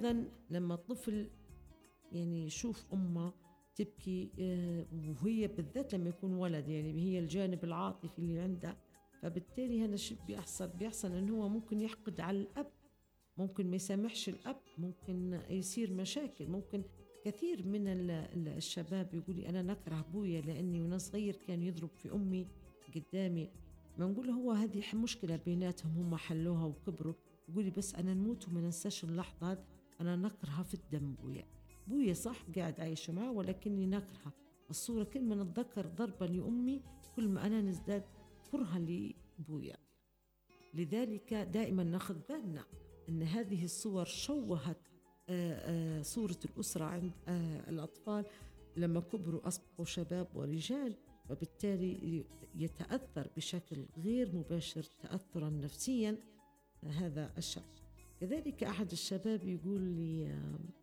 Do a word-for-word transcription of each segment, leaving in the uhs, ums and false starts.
أيضا لما الطفل يعني يشوف أمه تبكي، وهي بالذات لما يكون ولد يعني هي الجانب العاطفي اللي عنده، فبالتالي هنا شو بيحصل بيحصل إنه هو ممكن يحقد على الأب، ممكن ما يسامحش الأب، ممكن يصير مشاكل. ممكن كثير من الشباب يقولي أنا نكره أبويا لأني وأنا صغير كان يضرب في أمي قدامي. ما نقول هو هذه مشكلة بيناتهم هم حلوها وكبروا. يقولي بس أنا نموت وما ننساش اللحظة، أنا نكرها في الدم بويا بويا صح قاعد عايش معه ولكني نكرها. الصورة كل ما نتذكر ضربة لأمي كل ما أنا نزداد كرها لبويا. لذلك دائما ناخذ بالنا أن هذه الصور شوهت آآ آآ صورة الأسرة عند الأطفال لما كبروا أصبحوا شباب ورجال، وبالتالي يتأثر بشكل غير مباشر تأثرا نفسيا هذا الشاب. كذلك أحد الشباب يقول لي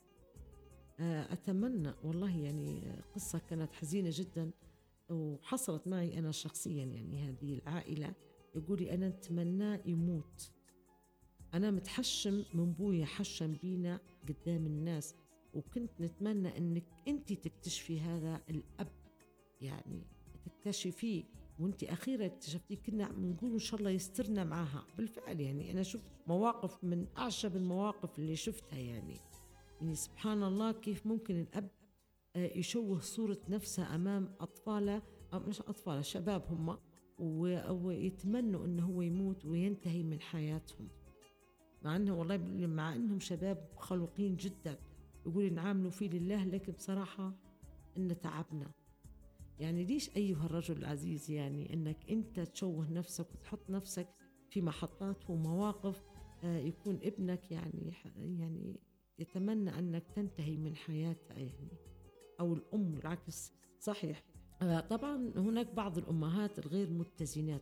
أتمنى والله يعني قصة كانت حزينة جدا وحصلت معي أنا شخصيا، يعني هذه العائلة يقولي أنا أتمنى يموت، أنا متحشم من بويا حشم بينا قدام الناس، وكنت نتمنى أنك أنت تكتشفي هذا الأب، يعني تكتشفيه وانت أخيرا اكتشفتي. كنا نقول إن شاء الله يسترنا معها. بالفعل يعني أنا شفت مواقف من أعجب المواقف اللي شفتها، يعني يعني سبحان الله كيف ممكن الأب يشوه صورة نفسه أمام أطفاله، أو مش أطفاله شباب هم، ويتمنوا أنه هو يموت وينتهي من حياتهم، مع أنه والله مع أنهم شباب خلوقين جدا يقول نعاملوا فيه لله، لكن بصراحة إن تعبنا. يعني ليش أيها الرجل العزيز يعني أنك أنت تشوه نفسك وتحط نفسك في محطات ومواقف يكون ابنك يعني يعني يتمنى أنك تنتهي من حياته، يعني أو الأم العكس. صحيح طبعا هناك بعض الأمهات الغير متزنات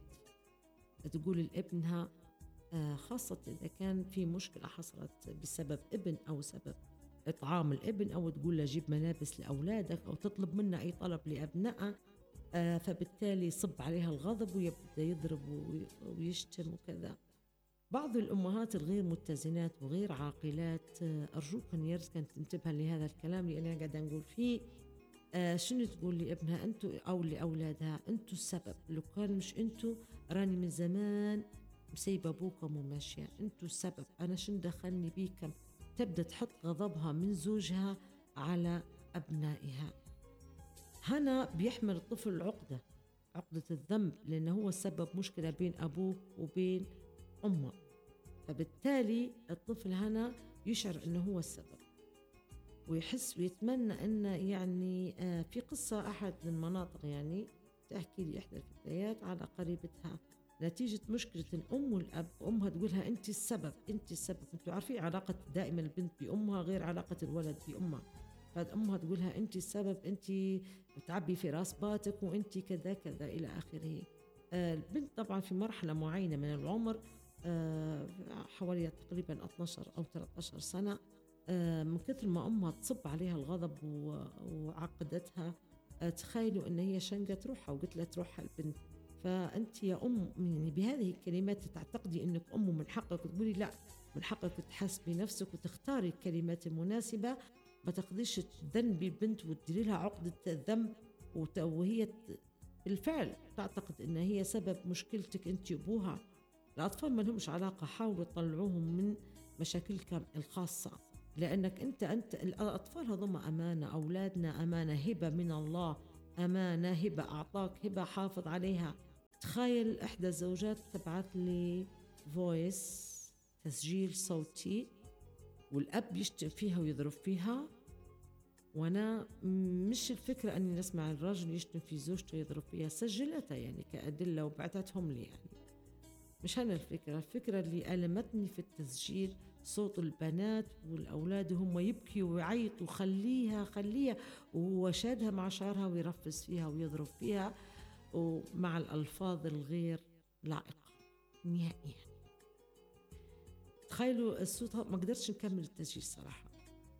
تقول لابنها، خاصة إذا كان في مشكلة حصلت بسبب ابن أو سبب إطعام الابن، أو تقول له جيب ملابس لأولادك، أو تطلب منه أي طلب لأبنائه، فبالتالي يصب عليها الغضب ويبدأ يضرب ويشتم وكذا. بعض الأمهات الغير متزنات وغير عاقلات أرجوك أن يرزقن تنتبه لهذا الكلام اللي أنا قاعدة نقول فيه. آه شنو تقول لابنها أنتو أو لأولادها أنتو السبب، لو كان مش أنتو راني من زمان مسيبة أبوكم وماشية، أنتو السبب، أنا شن دخلني بيكم. تبدأ تحط غضبها من زوجها على أبنائها. هنا بيحمل الطفل عقدة عقدة الذنب، لأنه هو السبب مشكلة بين أبوه وبين أمه، فبالتالي الطفل هنا يشعر أنه هو السبب ويحس ويتمنى أن يعني آه في قصة أحد المناطق يعني تحكي لي إحدى الفتيات على قريبتها نتيجة مشكلة الأم والأب، أمها تقولها أنت السبب أنت السبب. أنتوا عارفين علاقة دائما البنت بأمها غير علاقة الولد بأمها، فأمها تقولها أنت السبب، أنت بتعبي في راس باتك وأنت كذا كذا إلى آخره. آه البنت طبعا في مرحلة معينة من العمر آه حوالي تقريبا اثني عشر أو ثلاثة عشر سنة، آه من كثر ما أمها تصب عليها الغضب وعقدتها، آه تخيلوا أن هي شنقت روحها وقتلت روحها البنت. فأنت يا أم يعني بهذه الكلمات تعتقدي أنك أم من حقك تقولي لا، من حقك تحاسبي نفسك وتختاري الكلمات المناسبة، ما تقضيش تذنبي البنت وتديري لها عقدة الذنب وهي بالفعل تعتقد أن هي سبب مشكلتك أنت وأبوها. الأطفال ما لهمش علاقة، حاولوا تطلعوهم من مشاكلكم الخاصة، لأنك أنت أنت الأطفال هذوم أمانة، أولادنا أمانة، هبة من الله، أمانة هبة أعطاك هبة حافظ عليها. تخيل إحدى الزوجات تبعث لي فويس تسجيل صوتي والأب يشتم فيها ويضرب فيها، وأنا مش الفكرة أني نسمع الرجل يشتم في زوجته ويضرب فيها، سجلتها يعني كأدلة وبعتتهم لي، يعني مش هنا الفكرة. الفكرة اللي ألمتني في التسجيل صوت البنات والأولاد هم يبكي ويعيطوا خليها خليها، وهو شادها مع شعرها ويرفس فيها ويضرب فيها ومع الألفاظ الغير لائقة نهائيا. تخيلوا الصوت، ما قدرتش نكمل التسجيل صراحة.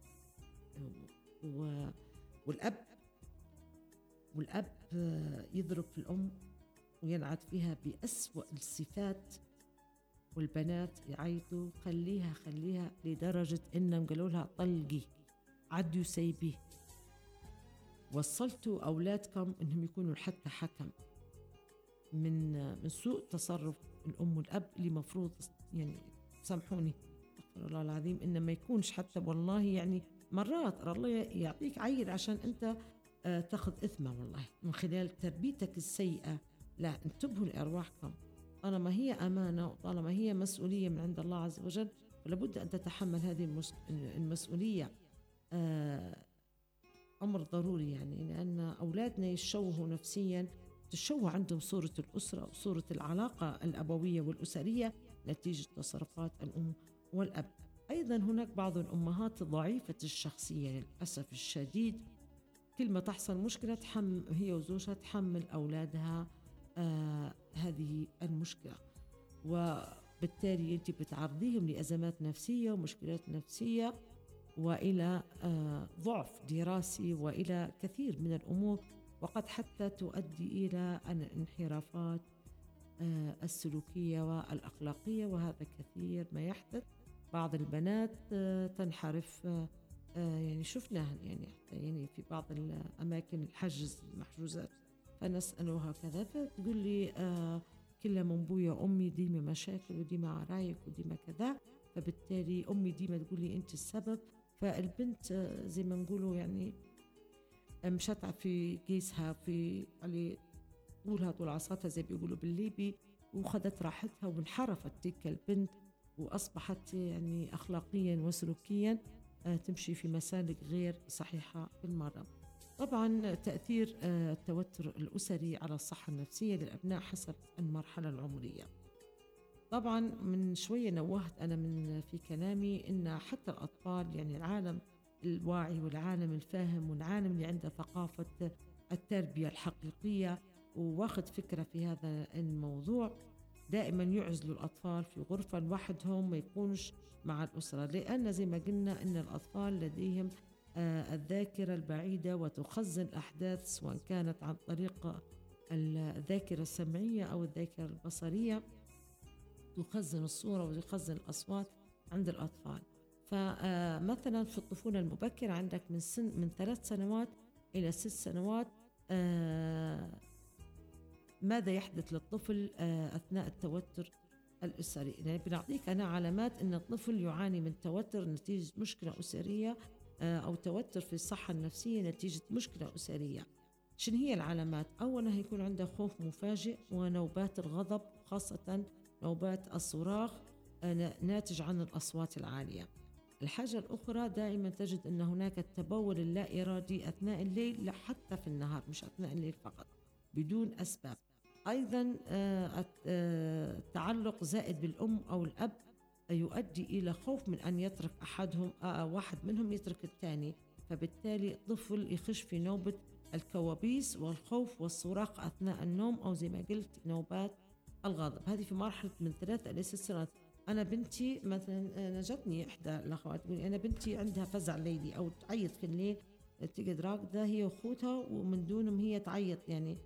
و... والأب والأب يضرب في الأم وينعت فيها بأسوأ الصفات، والبنات يعيطوا خليها خليها، لدرجة إنهم قالوا لها طلقي، عدوا سيبيه. وصلتوا أولادكم إنهم يكونوا حتى حكم من من سوء تصرف الأم والأب، اللي مفروض يعني سامحوني استغفر الله العظيم إن ما يكونش حتى، والله يعني مرات الله يعطيك عيل عشان أنت آه، تاخذ إثمه والله من خلال تربيتك السيئة. لا، انتبهوا لأرواحكم، طالما هي أمانة وطالما هي مسؤولية من عند الله عز وجل، فلابد أن تتحمل هذه المس- المسؤولية. آه، أمر ضروري يعني، لأن أولادنا يشوهوا نفسيا، تشوه عندهم صورة الأسرة وصورة العلاقة الأبوية والأسرية نتيجة تصرفات الأم والأب. أيضا هناك بعض الأمهات ضعيفة الشخصية للأسف الشديد، كل ما تحصل مشكلة تحم هي وزوجها تحمل أولادها آه هذه المشكلة، وبالتالي أنت بتعرضيهم لأزمات نفسية ومشكلات نفسية، وإلى آه ضعف دراسي، وإلى كثير من الأمور، وقد حتى تؤدي إلى الانحرافات آه السلوكية والأخلاقية، وهذا كثير ما يحدث. بعض البنات آه تنحرف، آه آه يعني شفناها يعني حتى يعني في بعض الأماكن الحجز المحجوزات، فنسألها كذا فتقول لي آه كلها من بويا وأمي ديما مشاكل وديما عرايك وديما كذا، فبالتالي أمي ديما تقول لي أنت السبب. فالبنت آه زي ما نقولوا يعني مشتعة في قيسها، في علي طولها طول عصاتها زي بيقولوا بالليبي، وخذت راحتها وانحرفت تلك البنت، وأصبحت يعني أخلاقيا وسلوكيا آه، تمشي في مسالك غير صحيحة بالمرة. طبعا تأثير آه، التوتر الأسري على الصحة النفسية للأبناء حسب المرحلة العمرية. طبعا من شوية نوهت أنا من في كلامي إن حتى الأطفال، يعني العالم الواعي والعالم الفاهم والعالم اللي عنده ثقافة التربية الحقيقية وواخد فكرة في هذا الموضوع، دائما يعزلوا الأطفال في غرفة لوحدهم، ما يكونش مع الأسرة، لأن زي ما قلنا أن الأطفال لديهم آه، الذاكرة البعيدة، وتخزن الأحداث سواء كانت عن طريق الذاكرة السمعية أو الذاكرة البصرية، تخزن الصورة وتخزن الأصوات عند الأطفال. فمثلا في الطفولة المبكرة عندك من سن من ثلاث سنوات إلى ست سنوات، آه ماذا يحدث للطفل آه أثناء التوتر الأسري؟ يعني بنعطيك أنا علامات أن الطفل يعاني من توتر نتيجة مشكلة أسرية آه أو توتر في الصحة النفسية نتيجة مشكلة أسرية. شنو هي العلامات؟ أولا هيكون عنده خوف مفاجئ ونوبات الغضب، خاصة نوبات الصراخ آه ناتج عن الأصوات العالية. الحاجة الأخرى دائما تجد أن هناك التبول اللا إرادي أثناء الليل، لا حتى في النهار مش أثناء الليل فقط بدون أسباب. أيضا آه، آه، التعلق زائد بالأم أو الأب يؤدي إلى خوف من أن يترك أحدهم آه، واحد منهم يترك الثاني، فبالتالي الطفل يخش في نوبة الكوابيس والخوف والصراخ أثناء النوم، أو زي ما قلت نوبات الغضب. هذه في مرحلة من ثلاثة إلى ست سنوات. أنا بنتي مثلا آه، نجتني إحدى الأخوات تقول أنا بنتي عندها فزع ليلي أو تعيط في الليل، تقعد راقدة هي وأخوتها ومن دونهم هي تعيط يعني.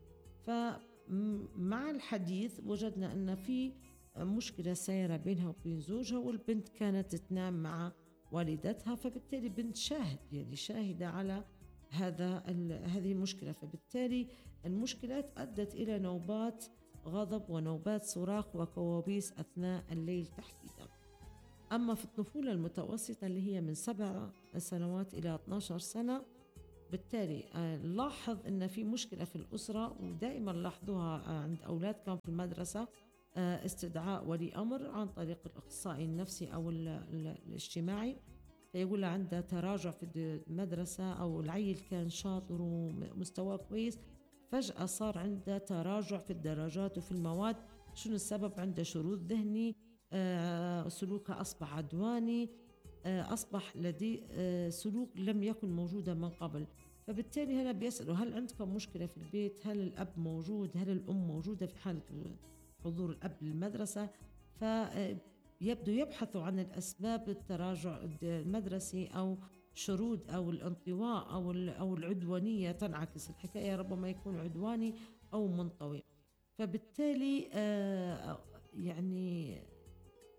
فمع الحديث وجدنا أن في مشكلة سيرة بينها وبين زوجها، والبنت كانت تنام مع والدتها، فبالتالي بنت شاهد يعني شاهدة على هذا هذه المشكلة، فبالتالي المشكلات أدت إلى نوبات غضب ونوبات صراخ وكوابيس أثناء الليل تحديدا. أما في الطفولة المتوسطة اللي هي من سبع سنوات إلى اثنتي عشرة سنة، بالتالي نلاحظ أن في مشكلة في الأسرة، ودائما لاحظوها عند أولادكم في المدرسة، استدعاء ولي أمر عن طريق الأخصائي النفسي أو ال ال الاجتماعي، فيقول عنده تراجع في المدرسة، أو العيل كان شاطر ومستواه كويس فجأة صار عنده تراجع في الدرجات وفي المواد. شنو السبب؟ عنده شرود ذهني، آه سلوكه أصبح عدواني، آه أصبح لديه آه سلوك لم يكن موجودا من قبل. فبالتالي هنا بيسألوا هل عندكم مشكلة في البيت؟ هل الأب موجود؟ هل الأم موجودة في حالة حضور الأب للمدرسة؟ فيبدو يبحثوا عن الأسباب التراجع المدرسي، أو شرود أو الانطواء أو أو العدوانية، تنعكس الحكاية ربما يكون عدواني أو منطوي. فبالتالي آه يعني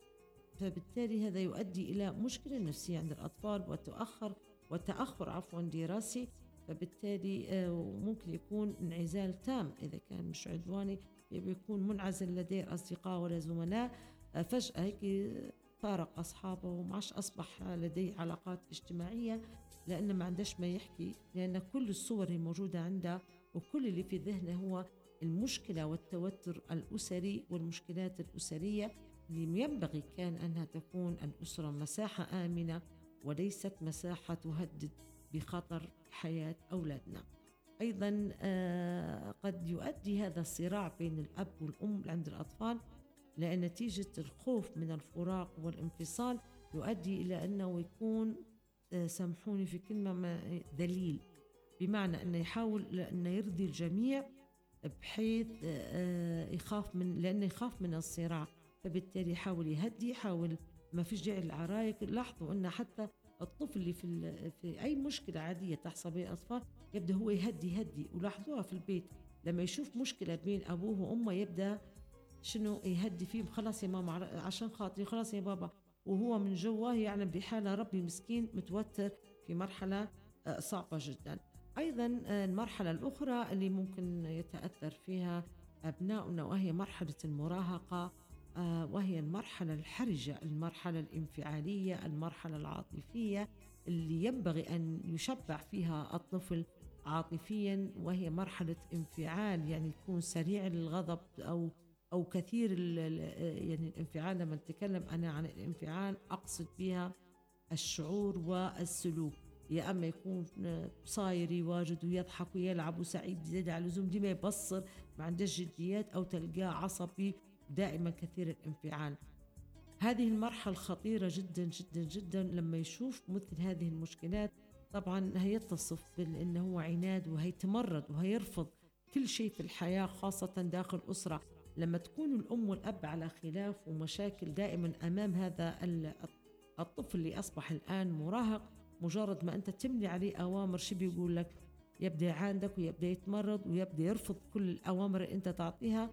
فبالتالي هذا يؤدي إلى مشكلة نفسية عند الأطفال وتأخر وتأخر عفوا دراسي. فبالتالي آه، ممكن يكون انعزال تام إذا كان مش عدواني، بيكون منعزل لديه أصدقاء ولا زملاء. آه، فجأة هيك فارق أصحابه وما عادش أصبح لديه علاقات اجتماعية، لأنه ما عندش ما يحكي، لأن كل الصور الموجودة عنده وكل اللي في ذهنه هو المشكلة والتوتر الأسري والمشكلات الأسرية، اللي ينبغي كان أنها تكون الأسرة مساحة آمنة وليست مساحة تهدد بخطر حياة أولادنا. أيضا آه، قد يؤدي هذا الصراع بين الأب والأم عند الأطفال، لأن نتيجة الخوف من الفراق والانفصال يؤدي إلى أنه يكون آه، سامحوني في كلمة ما ذليل، بمعنى أنه يحاول أنه يرضي الجميع بحيث آه، يخاف من، لأنه يخاف من الصراع، فبالتالي يحاول يهدي، يحاول ما فيش داعي للعرايك. لاحظوا أن حتى الطفل اللي في, ال- في أي مشكلة عادية تحصل بين الأطفال يبدأ هو يهدي يهدي، ولاحظوها في البيت لما يشوف مشكلة بين أبوه وأمه يبدأ شنو يهدي فيه، خلاص يا ماما عر- عشان خاطري، خلاص يا بابا، وهو من جواه يعلم بحاله ربي مسكين متوتر في مرحلة آه، صعبة جدا. أيضا آه، المرحلة الأخرى اللي ممكن يتأثر فيها أبناؤنا وهي مرحلة المراهقة، آه، وهي المرحلة الحرجة، المرحلة الانفعالية، المرحلة العاطفية اللي ينبغي أن يشبع فيها الطفل عاطفيا، وهي مرحلة انفعال، يعني يكون سريع الغضب أو أو كثير ال- ال- يعني الانفعال. لما نتكلم أنا عن الانفعال أقصد بها الشعور والسلوك، يا أما يكون صاير يواجد ويضحك ويلعب وسعيد زيادة على اللزوم، ديما يبصر ما عندهش جديات، أو تلقاه عصبي دائما كثير الانفعال. هذه المرحلة خطيرة جدا جدا جدا. لما يشوف مثل هذه المشكلات طبعا هيتصف بأنه هو عناد وهيتمرد وهيرفض كل شيء في الحياة، خاصة داخل أسرة. لما تكون الأم والأب على خلاف ومشاكل دائما أمام هذا ال- الطفل اللي أصبح الآن مراهق، مجرد ما أنت تملي عليه أوامر شو بيقول لك؟ يبدأ يعاندك ويبدأ يتمرد ويبدأ يرفض كل الأوامر اللي أنت تعطيها،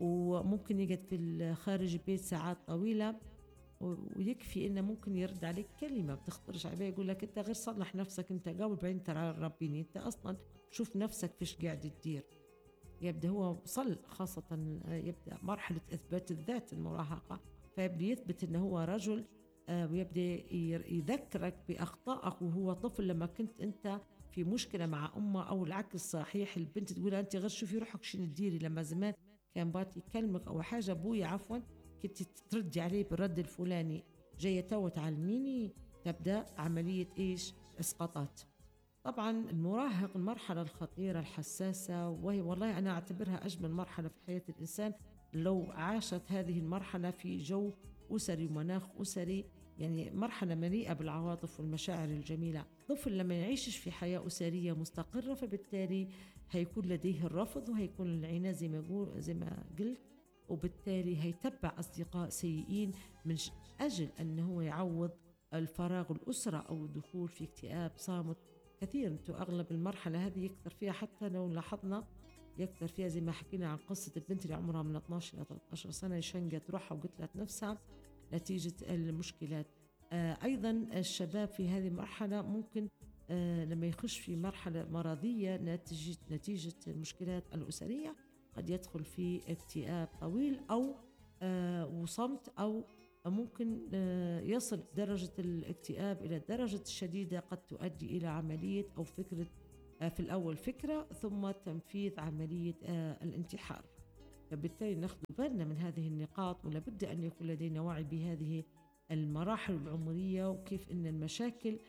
وممكن يقعد في خارج البيت ساعات طويلة. و- ويكفي انه ممكن يرد عليك كلمه بتخطرش على بالك، يقول لك انت غير صلح نفسك انت قبل، بعدين ترى ربيني انت اصلا شوف نفسك فيش قاعد تدير. يبدا هو وصل خاصه آه، يبدا مرحله اثبات الذات المراهقه، فيبدا يثبت انه هو رجل، آه، ويبدا ير- يذكرك باخطائك وهو طفل، لما كنت انت في مشكله مع امه، او العكس صحيح البنت تقول انت غير شوفي روحك شنو تديري. لما زمان كان بات يكلمك او حاجه ابوي عفوا كنت تردي عليه بالرد الفلاني، جايه تو تعلميني، تبدا عمليه ايش؟ اسقاطات. طبعا المراهق المرحلة الخطيرة الحساسة، وهي والله أنا أعتبرها أجمل مرحلة في حياة الإنسان لو عاشت هذه المرحلة في جو أسري ومناخ أسري، يعني مرحلة مليئة بالعواطف والمشاعر الجميلة. طفل لما يعيشش في حياة أسرية مستقرة فبالتالي هيكون لديه الرفض وهيكون العناد زي ما يقول زي ما قلت، وبالتالي هيتبع أصدقاء سيئين من ش- أجل أنه هو يعوض الفراغ الأسرة أو الدخول في اكتئاب صامت. كثير انتو اغلب المرحله هذه يكثر فيها، حتى لو لاحظنا يكثر فيها زي ما حكينا عن قصه البنت اللي عمرها من اثناشر الى ثلاثة عشر سنه شنقت روحها وقتلت نفسها نتيجه المشكلات. آه ايضا الشباب في هذه المرحله ممكن آه لما يخش في مرحله مرضيه نتيجه نتيجه المشكلات الاسريه قد يدخل في اكتئاب طويل، او آه وصمت، او ممكن آه، يصل درجة الاكتئاب إلى الدرجة الشديدة قد تؤدي إلى عملية أو فكرة، آه، في الأول فكرة ثم تنفيذ عملية آه، الانتحار. فبالتالي ناخذ بالنا من هذه النقاط، ولابد أن يكون لدينا وعي بهذه المراحل العمرية وكيف أن المشاكل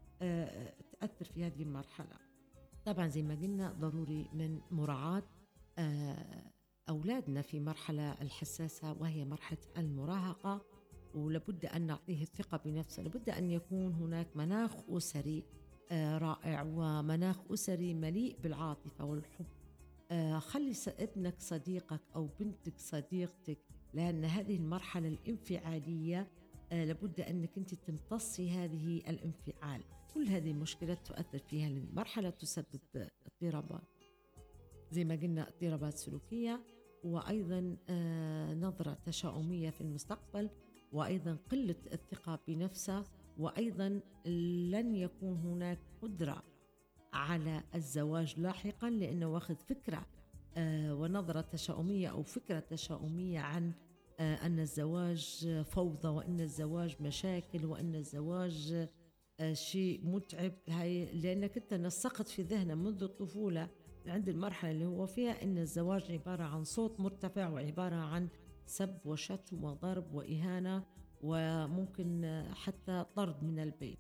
آه، تأثر في هذه المرحلة. طبعا زي ما قلنا ضروري من مراعاة آه، أولادنا في مرحلة الحساسة وهي مرحلة المراهقة، ولابد أن نعطيه الثقة بنفسه. لابد أن يكون هناك مناخ أسري آه، رائع ومناخ أسري مليء بالعاطفة والحب. آه، خلي س- ابنك صديقك أو بنتك صديقتك، لأن هذه المرحلة الانفعالية آه، لابد أنك أنت تمتصي هذه الانفعال. كل هذه المشكلات تؤثر فيها، لأن المرحلة تسبب اضطرابات زي ما قلنا، اضطرابات سلوكية، وأيضا آه، نظرة تشاؤمية في المستقبل، وأيضا قلة الثقة بنفسه، وأيضا لن يكون هناك قدرة على الزواج لاحقا، لأنه واخذ فكرة آه، ونظرة تشاؤمية أو فكرة تشاؤمية عن آه، أن الزواج فوضى، وأن الزواج مشاكل، وأن الزواج آه، شيء متعب. هاي لأنك أنت نسقت في ذهنه منذ الطفولة عند المرحلة اللي هو فيها أن الزواج عبارة عن صوت مرتفع، وعبارة عن سب وشتم وضرب وإهانة، وممكن آه، حتى طرد من البيت.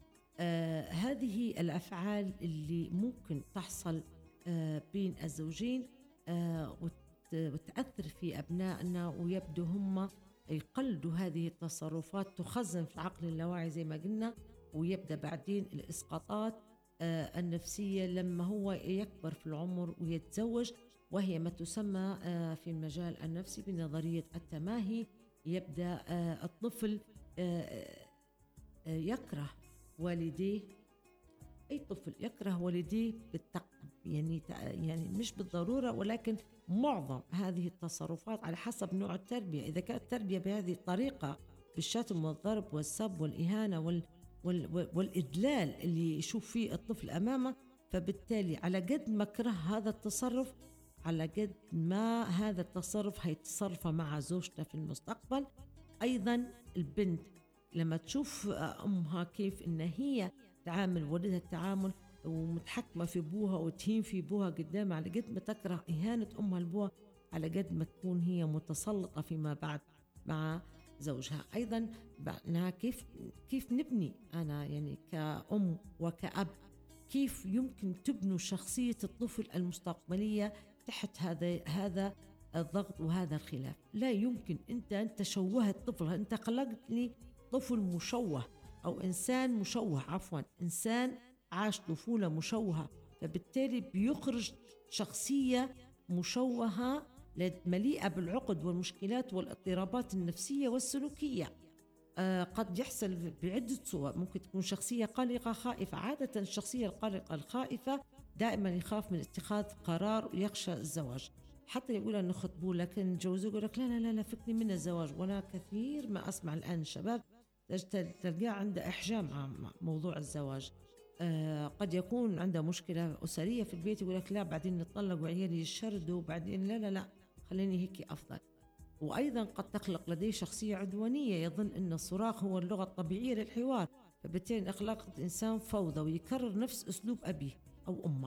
آه هذه الأفعال اللي ممكن تحصل آه بين الزوجين آه وت- وتأثر في أبنائنا، ويبدو هم يقلدوا هذه التصرفات، تخزن في العقل اللاواعي زي ما قلنا، ويبدأ بعدين الإسقاطات آه النفسية لما هو يكبر في العمر ويتزوج، وهي ما تسمى آه في المجال النفسي بنظرية التماهي. يبدأ آه الطفل آه آه، يكره والديه. أي طفل يكره والديه بالتق... يعني تع- يعني مش بالضرورة، ولكن معظم هذه التصرفات على حسب نوع التربية. إذا كانت التربية بهذه الطريقة بالشتم والضرب والسب والإهانة وال... وال... وال- والإدلال اللي يشوف فيه الطفل أمامه، فبالتالي على قد ما كره هذا التصرف، على قد ما هذا التصرف هيتصرف مع زوجته في المستقبل. أيضا البنت لما تشوف أمها كيف إن هي تعامل والدها التعامل ومتحكمة في أبوها وتهين في أبوها قدامها، على قد ما تكره إهانة أمها لأبوها، على قد ما تكون هي متسلطة فيما بعد مع زوجها. أيضا بعناها كيف كيف نبني أنا يعني كأم وكأب، كيف يمكن تبنوا شخصية الطفل المستقبلية تحت هذا هذا الضغط وهذا الخلاف. لا يمكن أنت أنت شوهت طفل، أنت خلقتني طفل مشوه، أو إنسان مشوه، عفوا إنسان عاش طفولة مشوهة، فبالتالي بيخرج شخصية مشوهة مليئة بالعقد والمشكلات والاضطرابات النفسية والسلوكية. آه قد يحصل بعدة صور، ممكن تكون شخصية قلقة خائفة. عادة الشخصية القلقة الخائفة دائما يخاف من اتخاذ قرار ويخشى الزواج، حتى يقول انه خطبوه لكن نجوزوه يقول لك لا لا لا لا فكني من الزواج. وانا كثير ما اسمع الان الشباب تلقاه عنده احجام مع موضوع الزواج. آه قد يكون عنده مشكلة أسرية في البيت يقول لك لا بعدين نتطلق وعيالي يشردوا، وبعدين لا لا لا خليني هيك أفضل. وأيضا قد تخلق لديه شخصية عدوانية، يظن أن الصراخ هو اللغة الطبيعية للحوار، فبالتالي أخلاق الإنسان فوضى، ويكرر نفس أسلوب أبيه أو أمه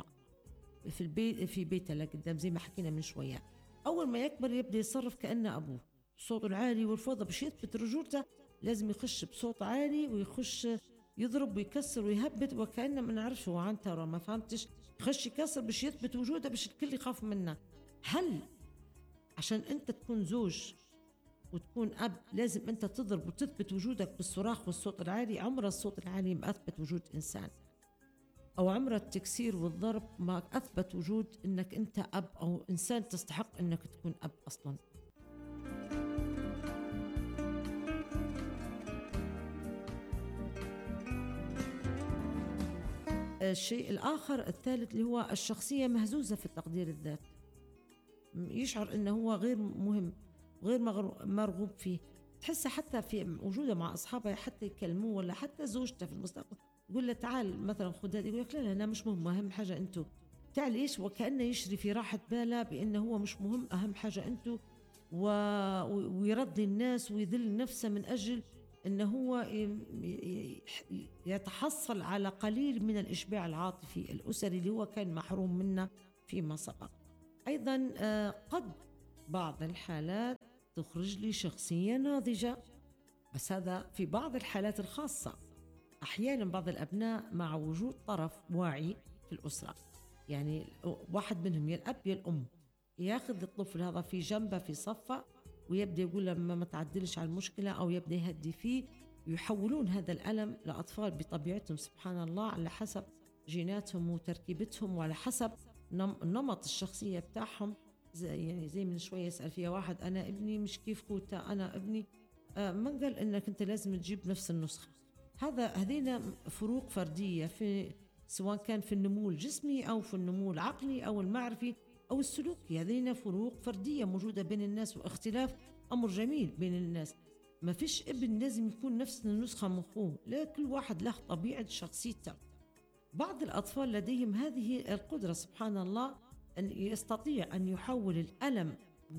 في البيت في بيته لقدام زي ما حكينا من شوية. أول ما يكبر يبدأ يتصرف كأنه أبوه، صوته العالي والفوضى باش يثبت رجولته لازم يخش بصوت عالي ويخش يضرب ويكسر ويهبط، وكأنه ما نعرفش هو عنتر ما فهمتش، يخش يكسر باش يثبت وجوده باش الكل يخاف منه. هل عشان أنت تكون زوج وتكون أب لازم أنت تضرب وتثبت وجودك بالصراخ والصوت العالي؟ عمر الصوت العالي ما أثبت وجود إنسان، أو عمر التكسير والضرب ما أثبت وجود أنك أنت أب أو إنسان تستحق أنك تكون أب أصلا. الشيء الآخر الثالث اللي هو الشخصية مهزوزة في تقدير الذات، يشعر أنه هو غير مهم، غير مرغوب فيه. تحسه حتى في وجوده مع أصحابه حتى يكلموه، ولا حتى زوجته في المستقبل يقول له تعال مثلا خذ هذا، يقول لك لا لا أنا مش مهم، أهم حاجة أنتو. تعال إيش؟ وكأنه يشري في راحة باله بأنه هو مش مهم، أهم حاجة أنتو، و... ويرضي الناس ويذل نفسه من أجل أنه هو يتحصل على قليل من الإشباع العاطفي الأسري اللي هو كان محروم منه فيما سبق. أيضا قد بعض الحالات تخرج لي شخصية ناضجة، بس هذا في بعض الحالات الخاصة. أحيانا بعض الأبناء مع وجود طرف واعي في الأسرة، يعني واحد منهم يا الأب يا الأم، ياخذ الطفل هذا في جنبه في صفه ويبدأ يقول له ما تعدلش على المشكلة، أو يبدأ يهدي فيه، يحولون هذا الألم لأطفال بطبيعتهم سبحان الله على حسب جيناتهم وتركيبتهم وعلى حسب نمط الشخصية بتاعهم. زي يعني زي من شوية يسأل فيها واحد أنا ابني مش كيف كوتا، أنا ابني آه من قال إنك أنت لازم تجيب نفس النسخة. هذا هذينا فروق فردية في سواء كان في النمو الجسمي أو في النمو العقلي أو المعرفي أو السلوكي، هذينا فروق فردية موجودة بين الناس، واختلاف أمر جميل بين الناس. ما فيش ابن لازم يكون نفس النسخة من أخوه، لا، كل واحد له طبيعة شخصيته. بعض الأطفال لديهم هذه القدرة سبحان الله، أن يستطيع أن يحول الألم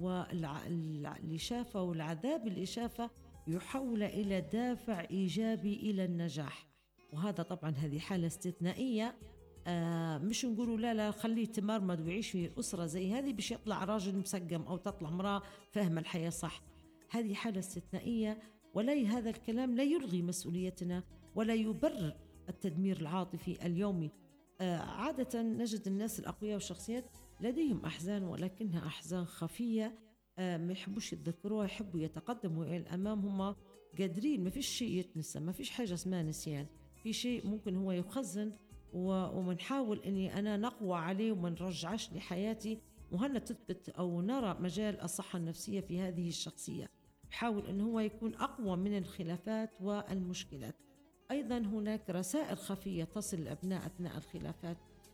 واللي شافه والعذاب اللي شافه يحول إلى دافع إيجابي إلى النجاح. وهذا طبعا هذه حالة استثنائية. آه مش نقولوا لا لا خليه تمرمد ويعيش في أسرة زي هذه باش يطلع راجل مسقم أو تطلع امرأة فاهمة الحياة صح. هذه حالة استثنائية، ولا هذا الكلام لا يلغي مسؤوليتنا ولا يبرر التدمير العاطفي اليومي. آه عادة نجد الناس الأقوياء والشخصيات لديهم أحزان، ولكنها أحزان خفية. آه ما يحبوش يتذكروها، يحبوا يتقدموا إلى الأمام. هم قادرين، ما فيش شيء يتنسى، ما فيش حاجة اسمها نسيان. في شيء ممكن هو يخزن ومنحاول أني أنا نقوى عليه وما نرجعش لحياتي. وهنا تثبت أو نرى مجال الصحة النفسية في هذه الشخصية، يحاول أنه هو يكون أقوى من الخلافات والمشكلات. أيضا هناك رسائل خفية تصل الأبناء أثناء الخلافات،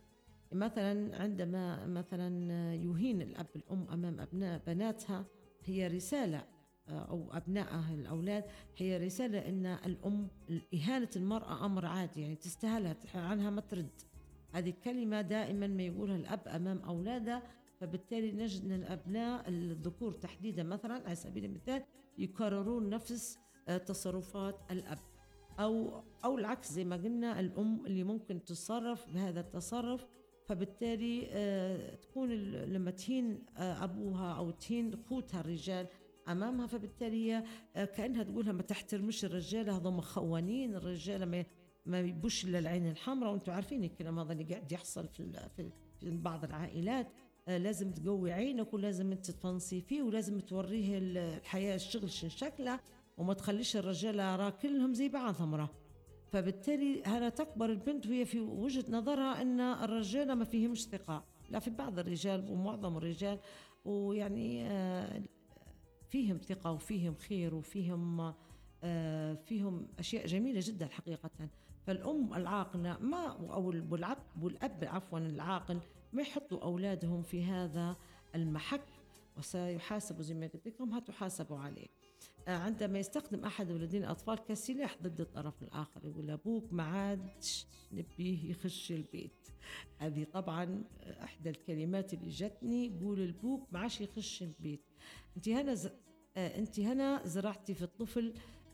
مثلا عندما مثلا يهين الأب الأم أمام أبناء بناتها، هي رسالة، أو أبنائها الأولاد، هي رسالة أن الأم إهانة المرأة أمر عادي، يعني تستاهلها عنها ما ترد. هذه الكلمة دائما ما يقولها الأب أمام أولاده، فبالتالي نجد أن الأبناء الذكور تحديدا مثلا على سبيل المثال يكررون نفس تصرفات الأب، أو أو العكس زي ما قلنا الأم اللي ممكن تتصرف بهذا التصرف. فبالتالي آه تكون لما تهين آه أبوها أو تهين أخوتها الرجال أمامها، فبالتالي هي آه كأنها تقولها ما تحترمش الرجالة، هذول خوانين، الرجالة ما ما يبوش إلا العين الحمراء. وأنتم عارفين الكلام هذا اللي قاعد يحصل في في, في بعض العائلات. آه لازم تقوي عينك، ولازم انت تفنصي فيه، ولازم توريه الحياة الشغل شن شكله، وما تخليش الرجالة را كلهم زي بعضهم را. فبالتالي هنا تكبر البنت وهي في وجهة نظرها أن الرجال ما فيهمش ثقة. لا، في بعض الرجال ومعظم الرجال ويعني آه فيهم ثقة وفيهم خير وفيهم آه فيهم أشياء جميلة جدا حقيقة. فالأم العاقلة ما أو والأب والأب عفوا العاقل ما يحطوا أولادهم في هذا المحك، وسيحاسبوا زي ما قلت لكم هتحاسبوا عليه. عندما يستخدم أحد الولدين الأطفال كسلاح ضد الطرف الآخر، يقول أبوك ما عادش نبيه يخش البيت. هذه طبعا إحدى الكلمات اللي جتني، قول البوك ما عادش يخش البيت. أنت هنا ز... أنت هنا زرعتي في الطفل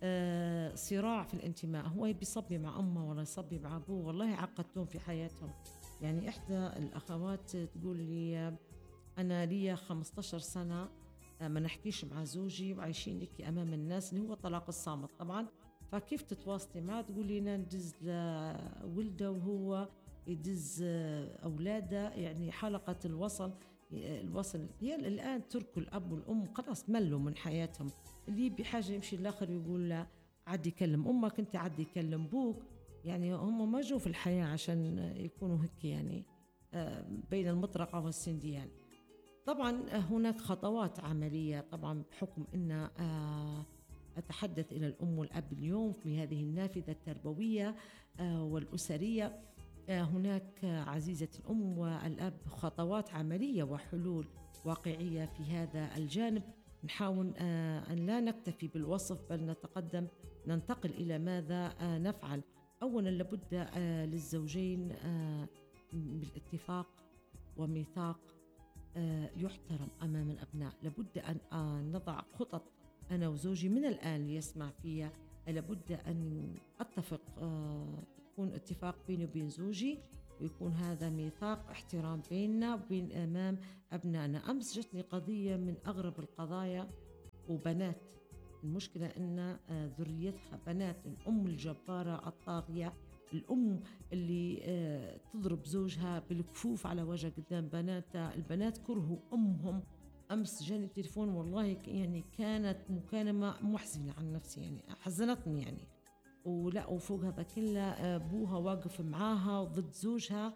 صراع في الانتماء، هو يبي يصبي مع أمه ولا يصبي مع أبوه، والله عقدتهم في حياتهم. يعني إحدى الأخوات تقول لي أنا لي خمسة عشر سنة ما نحكيش مع زوجي وعايشين لك أمام الناس، اللي هو طلاق الصامت طبعا. فكيف تتواصلي معه؟ تقول لي أنا ندز لولده وهو يدز أولاده، يعني حلقة الوصل الوصل هي الآن تركوا الأب والأم، خلاص ملوا من حياتهم. اللي بحاجة يمشي الآخر يقول لا عدي يكلم أمك، أنت عدي يكلم بوك. يعني هم ما جو في الحياة عشان يكونوا هيك يعني بين المطرقة والسنديان. طبعا هناك خطوات عملية طبعا بحكم أن أتحدث إلى الأم والأب اليوم في هذه النافذة التربوية والأسرية. هناك عزيزة الأم والأب خطوات عملية وحلول واقعية في هذا الجانب. نحاول أن لا نكتفي بالوصف بل نتقدم، ننتقل إلى ماذا نفعل. أولا لابد للزوجين بالاتفاق وميثاق يحترم أمام الأبناء. لابد أن نضع خطط أنا وزوجي من الآن ليسمع فيها. لابد أن أتفق، يكون اتفاق بيني وبين زوجي، ويكون هذا ميثاق احترام بيننا وبين أمام أبنائنا. أمس جتني قضية من أغرب القضايا، وبنات، المشكلة أن ذريتها بنات، الأم الجبارة الطاغية، الأم اللي تضرب زوجها بالكفوف على وجه قدام بناتها. البنات كرهوا أمهم. أمس جاني التليفون والله يعني كانت مكالمة محزنة عن نفسي، يعني حزنتني يعني. ولا وفوق هذا كله أبوها واقف معاها ضد زوجها،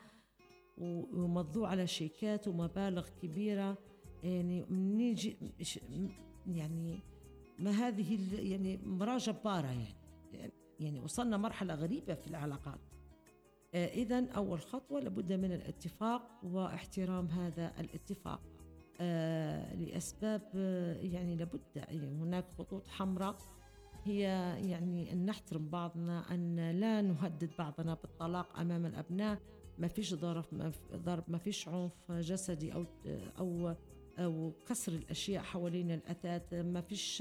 ومضوا على شيكات ومبالغ كبيرة. يعني نيجي يعني ما هذه يعني مرأة جبارة يعني يعني وصلنا مرحلة غريبة في العلاقات. آه إذن أول خطوة لابد من الاتفاق واحترام هذا الاتفاق آه لأسباب آه يعني لابد يعني هناك خطوط حمراء هي يعني أن نحترم بعضنا، أن لا نهدد بعضنا بالطلاق أمام الأبناء. ما فيش ضرب، ما في ضرب، ما فيش عنف جسدي أو أو أو كسر الأشياء حوالين الأثاث، ما فيش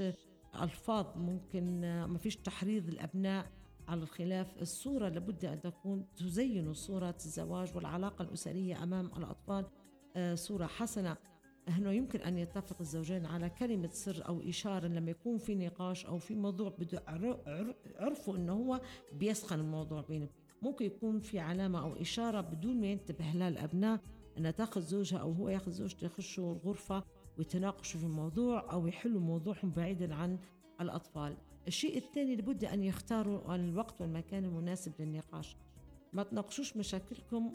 ألفاظ ممكن، ما فيش تحريض الأبناء على الخلاف. الصورة لابد أن تكون تزين صورة الزواج والعلاقة الأسرية أمام الأطفال آه، صورة حسنة. أنه يمكن أن يتفق الزوجين على كلمة سر أو إشارة لما يكون في نقاش أو في موضوع بده عر- عر- عرفوا أنه هو بيسخن الموضوع بينهم. ممكن يكون في علامة أو إشارة بدون ما ينتبه لها الأبناء، أن تاخذ زوجها أو هو ياخذ زوجته يخشوا الغرفة ويتناقشوا في الموضوع أو يحلوا موضوعهم بعيدا عن الأطفال. الشيء الثاني لابد أن يختاروا الوقت والمكان المناسب للنقاش. ما تناقشوش مشاكلكم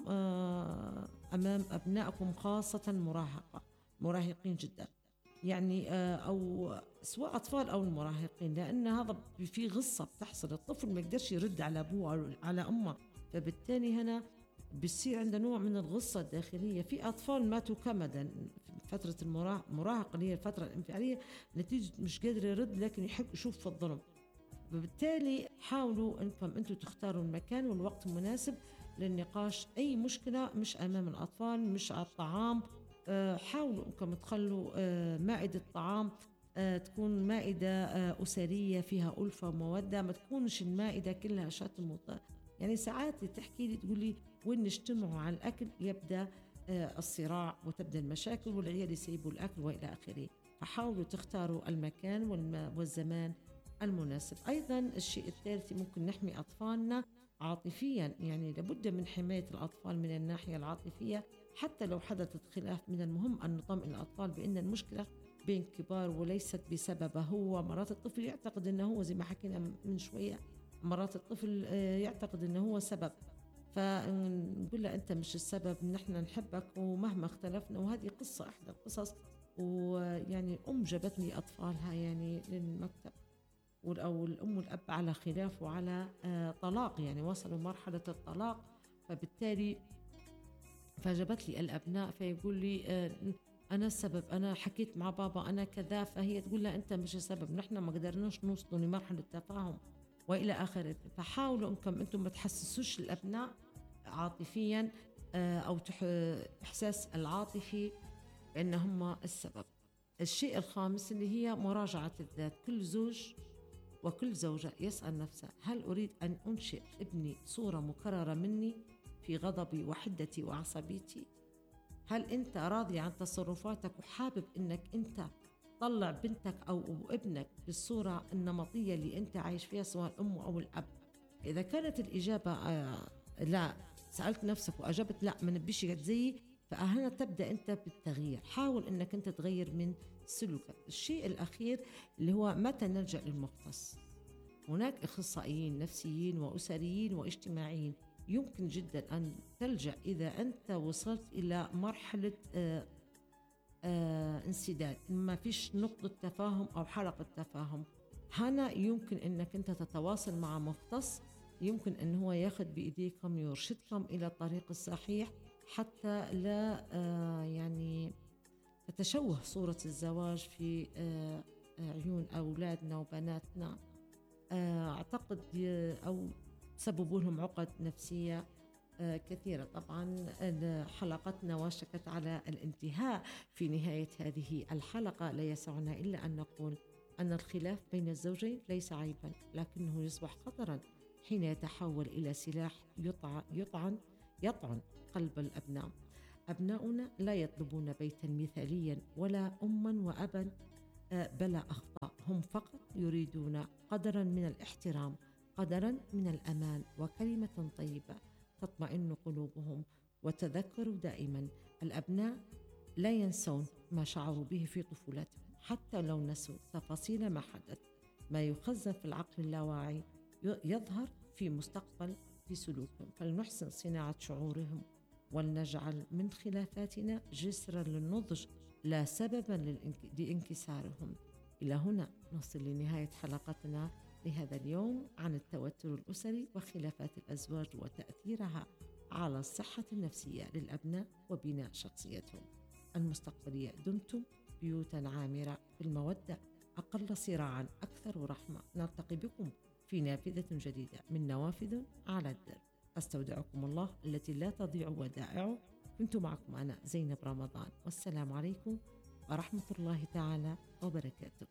آه، أمام أبنائكم، خاصة مراهقة مراهقين جدا، يعني آه، أو سواء أطفال أو المراهقين، لأن هذا في غصة بتحصل. الطفل ما يقدرش يرد على أبوه أو على أمه، فبالتالي هنا بصير عنده نوع من الغصة الداخلية. في أطفال ماتوا كمدا في فترة المراهقة اللي هي الفترة الانفعالية، نتيجة مش قادر يرد لكن يحب يشوف في الظلم. وبالتالي حاولوا انكم انتم تختاروا المكان والوقت المناسب للنقاش. اي مشكله مش امام الاطفال، مش على الطعام. آه، حاولوا انكم تخلوا آه، مائده طعام آه، تكون مائده آه، اسريه فيها الفه وموده، ما تكونش المائده كلها شتم وط- يعني ساعات تحكي لي تقول لي وين نجتمعوا على الاكل يبدا آه، الصراع وتبدا المشاكل والعيال يسيبوا الاكل والى اخره. فحاولوا تختاروا المكان والم- والزمان المناسب. أيضا الشيء الثالث ممكن نحمي أطفالنا عاطفيا، يعني لابد من حماية الأطفال من الناحية العاطفية. حتى لو حدثت خلاف من المهم أن نطمئن الأطفال بأن المشكلة بين كبار وليست بسببه هو. مرات الطفل يعتقد أنه هو زي ما حكينا من شوية، مرات الطفل آه، يعتقد أنه هو سبب، فنقول له أنت مش السبب، نحن نحبك ومهما اختلفنا. وهذه قصة إحدى القصص، ويعني أم جابت لي أطفالها يعني للمكتب، أو الأم والأب على خلاف وعلى آه، طلاق، يعني وصلوا مرحلة الطلاق. فبالتالي فجابت لي الأبناء فيقول لي آه، أنا السبب، أنا حكيت مع بابا أنا كذا. فهي تقول لا أنت مش السبب، نحن ما قدرناش نوصلوا لمرحلة تفاهم وإلى آخره. فحاولوا أنكم أنتم ما تحسسوش الأبناء عاطفيا آه، أو تح- إحساس العاطفي بأن هم السبب. الشيء الخامس اللي هي مراجعة الذات. كل زوج وكل زوجة يسأل نفسه: هل أريد أن أنشئ ابني صورة مكررة مني في غضبي وحدتي وعصبيتي؟ هل أنت راضي عن تصرفاتك وحابب أنك أنت تطلع بنتك أو ابنك بالصورة النمطية اللي أنت عايش فيها سواء الأم أو الأب؟ إذا كانت الإجابة آه لا، سألت نفسك وأجبت لا ما نبيش قد زيي، فهنا تبدأ أنت بالتغيير. حاول أنك أنت تغير من سلوكك. الشيء الأخير اللي هو متى نلجأ للمختص. هناك أخصائيين نفسيين وأسريين واجتماعيين يمكن جدا أن تلجأ إذا أنت وصلت إلى مرحلة آه آه انسداد، ما فيش نقطة تفاهم أو حلقة تفاهم. هنا يمكن أنك أنت تتواصل مع مختص، يمكن أن هو ياخذ بإيديكم يرشدكم إلى الطريق الصحيح، حتى لا آه يعني تتشوه صورة الزواج في آه آه، عيون أولادنا وبناتنا. آه، أعتقد ي- أو تسببوا لهم عقد نفسية آه، كثيرة. طبعا آه، حلقتنا وشكت على الانتهاء. في نهاية هذه الحلقة لا يسعنا إلا أن نقول أن الخلاف بين الزوجين ليس عيبا، لكنه يصبح خطرا حين يتحول إلى سلاح يطع- يطعن يطعن قلب الأبناء. أبناؤنا لا يطلبون بيتا مثاليا ولا أما وأبا آه، بلا أخطاء، هم فقط يريدون قدرا من الاحترام، قدرا من الأمان، وكلمة طيبة تطمئن قلوبهم. وتذكروا دائما الأبناء لا ينسون ما شعروا به في طفولتهم، حتى لو نسوا تفاصيل ما حدث. ما يخزن في العقل اللاواعي ي- يظهر في مستقبل في سلوكهم. فلنحسن صناعة شعورهم، ولنجعل من خلافاتنا جسرا للنضج لا سببا للإنك- لانكسارهم. إلى هنا نصل لنهاية حلقتنا لهذا اليوم عن التوتر الأسري وخلافات الأزواج وتأثيرها على الصحة النفسية للأبناء وبناء شخصيتهم المستقبلية. دمتم بيوتا عامرة بالمودة أقل صراعا أكثر رحمة. نلتقي بكم في نافذة جديدة من نوافذ على الدرب. أستودعكم الله التي لا تضيع ودائعه. كنت معكم أنا زينب رمضان، والسلام عليكم ورحمة الله تعالى وبركاته.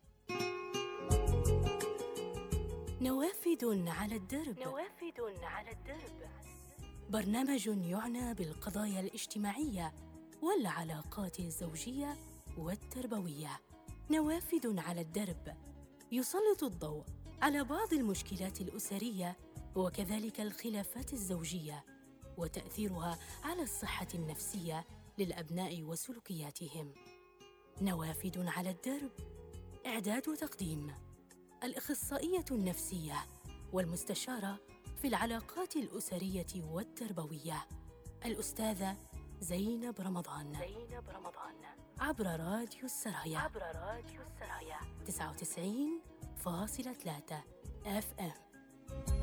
نوافذ على الدرب. نوافذ على الدرب برنامج يعنى بالقضايا الاجتماعية والعلاقات الزوجية والتربوية. نوافذ على الدرب يسلط الضوء على بعض المشكلات الأسرية وكذلك الخلافات الزوجية وتأثيرها على الصحة النفسية للأبناء وسلوكياتهم. نوافذ على الدرب، إعداد وتقديم الأخصائية النفسية والمستشارة في العلاقات الأسرية والتربوية الأستاذة زينب رمضان. زينب رمضان عبر راديو السرايا. عبر راديو السرايا تسعة وتسعين فاصلة ثلاثة اف ام.